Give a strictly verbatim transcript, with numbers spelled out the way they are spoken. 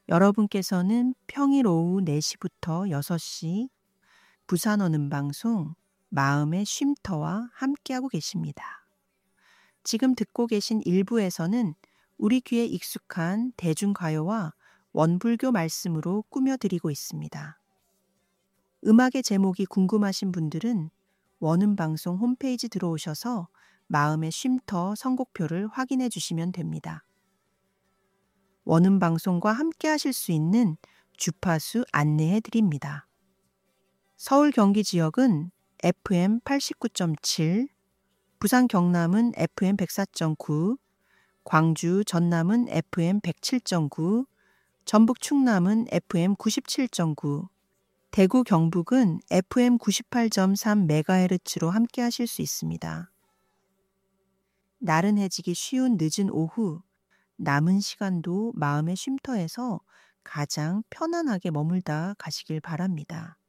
여러분께서는 평일 오후 네 시부터 여섯 시 부산 어는 방송 마음의 쉼터와 함께하고 계십니다. 지금 듣고 계신 일부에서는 우리 귀에 익숙한 대중가요와 원불교 말씀으로 꾸며드리고 있습니다. 음악의 제목이 궁금하신 분들은 원음방송 홈페이지 들어오셔서 마음의 쉼터 선곡표를 확인해 주시면 됩니다. 원음방송과 함께 하실 수 있는 주파수 안내해 드립니다. 서울 경기 지역은 에프엠 팔십구 점 칠, 부산 경남은 에프엠 백사 점 구, 광주 전남은 에프엠 백칠 점 구, 전북 충남은 에프엠 구십칠 점 구, 대구 경북은 에프엠 구십팔 점 삼 메가헤르츠로 함께 하실 수 있습니다. 나른해지기 쉬운 늦은 오후, 남은 시간도 마음의 쉼터에서 가장 편안하게 머물다 가시길 바랍니다.